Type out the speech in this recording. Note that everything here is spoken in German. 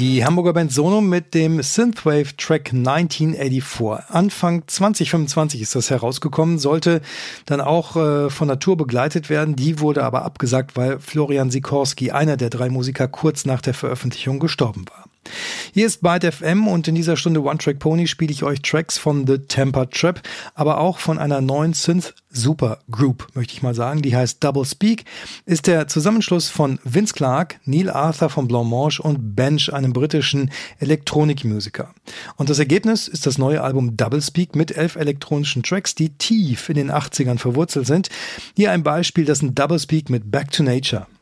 Die Hamburger Band Sono mit dem Synthwave-Track 1984. Anfang 2025 ist das herausgekommen, sollte dann auch von der Tour begleitet werden. Die wurde aber abgesagt, weil Florian Sikorski, einer der 3 Musiker, kurz nach der Veröffentlichung gestorben war. Hier ist Byte FM und in dieser Stunde One Track Pony spiele ich euch Tracks von The Tempered Trap, aber auch von einer neuen Synth-Super-Group, möchte ich mal sagen. Die heißt Double Speak, ist der Zusammenschluss von Vince Clarke, Neil Arthur von Blancmange und Bench, einem britischen Elektronikmusiker. Und das Ergebnis ist das neue Album Double Speak mit 11 elektronischen Tracks, die tief in den 80ern verwurzelt sind. Hier ein Beispiel, das ist ein Double Speak mit Back to Nature.